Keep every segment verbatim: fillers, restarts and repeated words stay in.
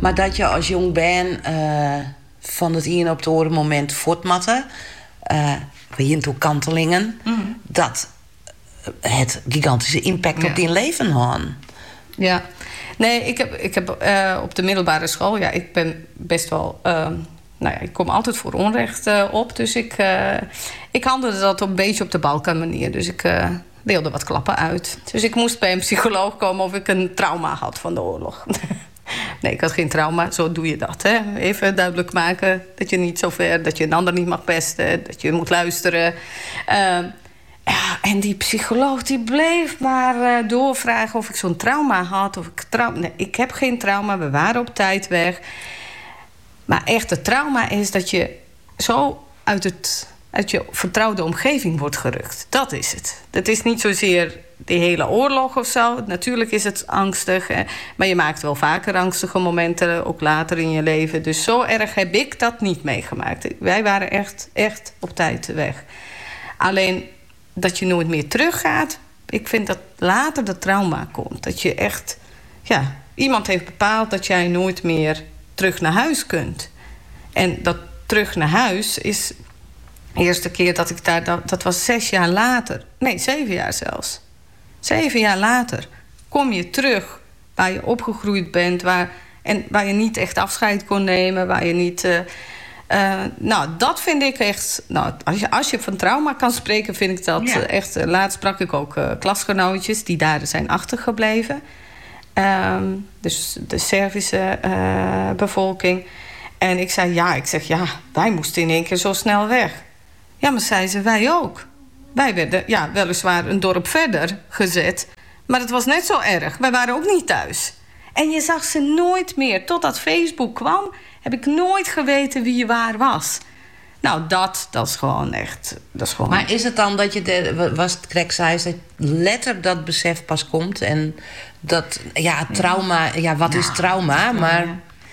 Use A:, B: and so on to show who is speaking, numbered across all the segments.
A: Maar dat je als jong bent uh, van het een op het andere moment voortmatten, uh, begint door kantelingen, mm. dat het gigantische impact ja. op die leven had.
B: Ja, nee, ik heb, ik heb uh, op de middelbare school, ja, ik ben best wel, uh, nou ja, ik kom altijd voor onrecht uh, op, dus ik, uh, ik handelde dat een beetje op de Balkan manier, dus ik uh, deelde wat klappen uit. Dus ik moest bij een psycholoog komen of ik een trauma had van de oorlog. Nee, ik had geen trauma, zo doe je dat. Hè? Even duidelijk maken dat je niet zo ver, dat je een ander niet mag pesten, dat je moet luisteren. Uh, ja, en die psycholoog die bleef maar uh, doorvragen of ik zo'n trauma had. Of ik, trau- nee, ik heb geen trauma, we waren op tijd weg. Maar echt, het trauma is dat je zo uit, het, uit je vertrouwde omgeving wordt gerukt. Dat is het. Dat is niet zozeer die hele oorlog of zo. Natuurlijk is het angstig. Hè? Maar je maakt wel vaker angstige momenten, ook later in je leven. Dus zo erg heb ik dat niet meegemaakt. Wij waren echt, echt op tijd weg. Alleen dat je nooit meer teruggaat. Ik vind dat later dat trauma komt. Dat je echt, ja, iemand heeft bepaald dat jij nooit meer terug naar huis kunt. En dat terug naar huis is de eerste keer dat ik daar, dat, dat was zes jaar later. Nee, zeven jaar zelfs. Zeven jaar later kom je terug waar je opgegroeid bent, waar, en waar je niet echt afscheid kon nemen, waar je niet. Uh, uh, nou, dat vind ik echt. Nou, als je, als je van trauma kan spreken, vind ik dat ja. uh, echt. Uh, laatst sprak ik ook uh, klasgenootjes die daar zijn achtergebleven. Um, dus de Servische uh, bevolking. En ik zei ja, ik zeg ja, wij moesten in één keer zo snel weg. Ja, maar zei ze, wij ook. Wij werden ja, weliswaar een dorp verder gezet, maar het was net zo erg. Wij waren ook niet thuis. En je zag ze nooit meer. Totdat Facebook kwam, heb ik nooit geweten wie je waar was. Nou, dat, dat is gewoon echt. Dat is gewoon...
A: Maar is het dan dat je, de, was het correct zei, dat letterlijk dat besef pas komt en dat, ja, trauma, ja, wat ja, is trauma? Maar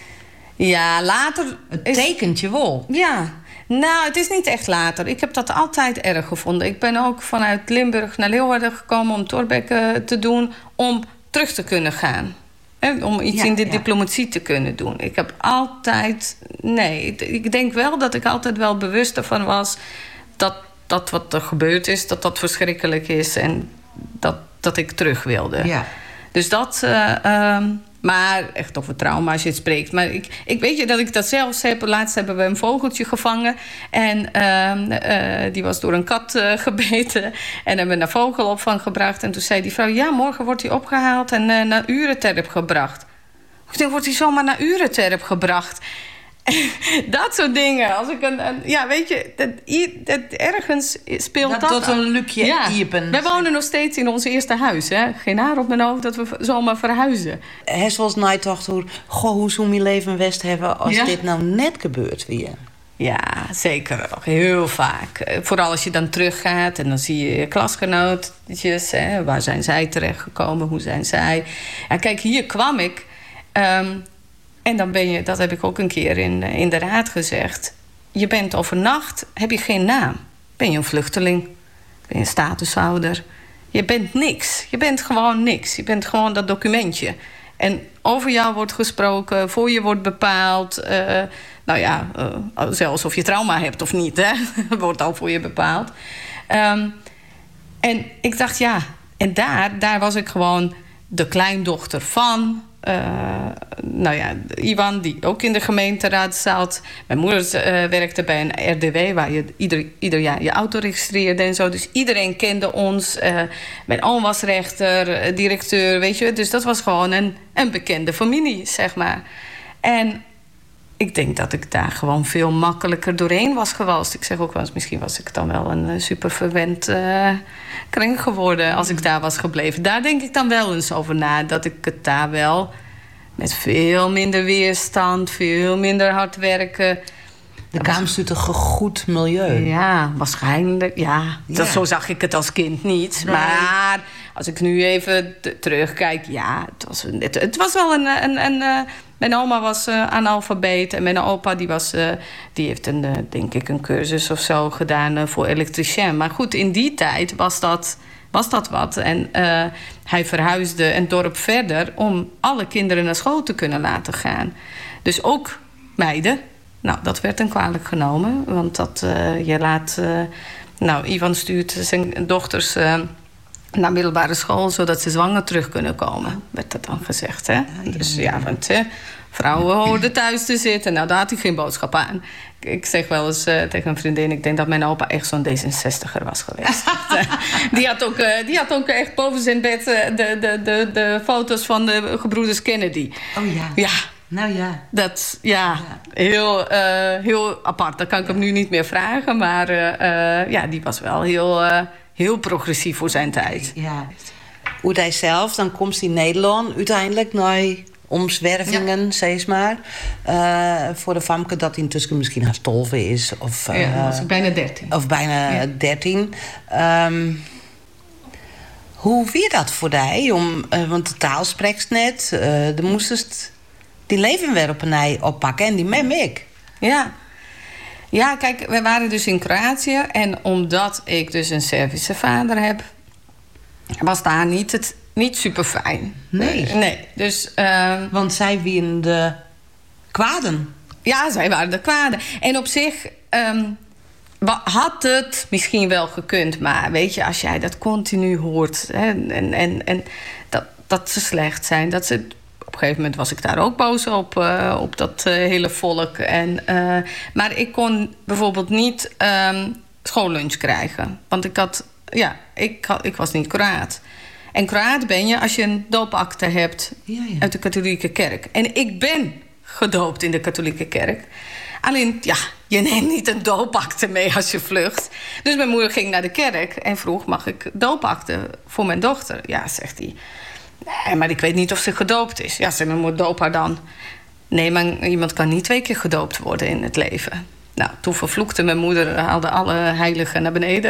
B: ja, later.
A: Het tekent is, je wel.
B: Ja. Nou, het is niet echt later. Ik heb dat altijd erg gevonden. Ik ben ook vanuit Limburg naar Leeuwarden gekomen om Thorbecke te doen, om terug te kunnen gaan. He, om iets ja, in de ja. diplomatie te kunnen doen. Ik heb altijd. Nee, ik denk wel dat ik altijd wel bewust ervan was dat, dat wat er gebeurd is, dat dat verschrikkelijk is en dat, dat ik terug wilde. Ja. Dus dat. Uh, um, Maar echt over trauma als je het spreekt. Maar ik, ik weet je dat ik dat zelfs heb. Laatst hebben we een vogeltje gevangen. En uh, uh, die was door een kat uh, gebeten. En hebben we naar vogelopvang gebracht. En toen zei die vrouw, ja, morgen wordt hij opgehaald en uh, naar Ureterp gebracht. Ik denk, wordt hij zomaar naar Ureterp gebracht? Dat soort dingen. Als ik een, een, ja, weet je, dat, dat, ergens speelt dat.
A: Dat tot een lukje ja. iepen.
B: Wij wonen nog steeds in ons eerste huis. Hè? Geen haar op mijn hoofd dat we zomaar verhuizen.
A: Hij zoals nooit dacht, hoe, goh, hoe zou mijn leven West hebben als ja. dit nou net gebeurt weer?
B: Ja, zeker. Heel vaak. Vooral als je dan teruggaat en dan zie je je klasgenootjes. Hè? Waar zijn zij terechtgekomen? Hoe zijn zij? Ja, kijk, hier kwam ik. Um, En dan ben je, dat heb ik ook een keer in, in de raad gezegd. Je bent overnacht, heb je geen naam. Ben je een vluchteling? Ben je een statushouder? Je bent niks. Je bent gewoon niks. Je bent gewoon dat documentje. En over jou wordt gesproken, voor je wordt bepaald. Uh, nou ja, uh, zelfs of je trauma hebt of niet, hè, wordt al voor je bepaald. Um, en ik dacht, ja, en daar, daar was ik gewoon de kleindochter van. Uh, nou ja, Iwan, die ook in de gemeenteraad zat. Mijn moeder uh, werkte bij een R D W, waar je ieder, ieder jaar je auto registreerde en zo. Dus iedereen kende ons. Uh, mijn oom was rechter, uh, directeur, weet je. Dus dat was gewoon een, een bekende familie, zeg maar. En ik denk dat ik daar gewoon veel makkelijker doorheen was gewalst. Ik zeg ook wel eens, misschien was ik dan wel een uh, super verwend uh, kring geworden als ik daar was gebleven. Daar denk ik dan wel eens over na, dat ik het daar wel met veel minder weerstand, veel minder hard werken.
A: De Kaamstut een goed milieu.
B: Ja, waarschijnlijk. Ja, ja. Dat, zo zag ik het als kind niet. Nee. Maar als ik nu even t- terugkijk, ja, het was, een, het, het was wel een... een, een uh, mijn oma was uh, analfabeet en mijn opa die was, uh, die heeft een, uh, denk ik een cursus of zo gedaan uh, voor elektricien. Maar goed, in die tijd was dat was dat wat. En uh, hij verhuisde een dorp verder om alle kinderen naar school te kunnen laten gaan. Dus ook meiden. Nou, dat werd hem kwalijk genomen. Want dat, uh, je laat... Uh, nou, Ivan stuurt zijn dochters uh, naar middelbare school... zodat ze zwanger terug kunnen komen, werd dat dan gezegd. Hè? Ja, ja, dus ja, want hè, vrouwen hoorden thuis te zitten. Nou, daar had hij geen boodschap aan. Ik zeg wel eens uh, tegen een vriendin... ik denk dat mijn opa echt zo'n D zesenzestiger was geweest. die, had ook, uh, die had ook echt boven zijn bed... Uh, de, de, de, de foto's van de gebroeders Kennedy.
A: Oh ja.
B: Ja.
A: Nou ja.
B: Dat, ja, ja. Heel, uh, heel apart. Dat kan ik ja. hem nu niet meer vragen. Maar uh, uh, ja, die was wel heel, uh, heel progressief voor zijn tijd.
A: Ja. Hoe hij zelf, dan komt hij in Nederland uiteindelijk... naar omzwervingen, ja. zeg maar. Uh, voor de famke dat hij intussen misschien haar tolve is. Of, uh,
B: ja, was ik bijna dertien.
A: Of bijna ja. dertien. Um, hoe weer dat voor jou? Om, uh, want de taal spreekt net. Uh, de moestest... Die leven weer op een ei oppakken en die mem ik.
B: Ja. Ja, kijk, we waren dus in Kroatië. En omdat ik dus een Servische vader heb... was daar niet, het, niet super fijn.
A: Nee.
B: Uh, nee, dus... Uh,
A: Want zij waren de kwaden.
B: Ja, zij waren de kwaden. En op zich... Um, had het misschien wel gekund. Maar weet je, als jij dat continu hoort... Hè, en, en, en dat, dat ze slecht zijn, dat ze... Op een gegeven moment was ik daar ook boos op, uh, op dat uh, hele volk. En, uh, maar ik kon bijvoorbeeld niet um, schoollunch krijgen. Want ik, had, ja, ik, had, ik was niet Kroaat. En Kroaat ben je als je een doopakte hebt ja, ja. uit de katholieke kerk. En ik ben gedoopt in de katholieke kerk. Alleen, ja, je neemt niet een doopakte mee als je vlucht. Dus mijn moeder ging naar de kerk en vroeg... mag ik doopakte voor mijn dochter? Ja, zegt hij... Nee, maar ik weet niet of ze gedoopt is. Ja, ze mijn moeder doop haar dan. Nee, maar iemand kan niet twee keer gedoopt worden in het leven. Nou, toen vervloekte mijn moeder, haalde alle heiligen naar beneden.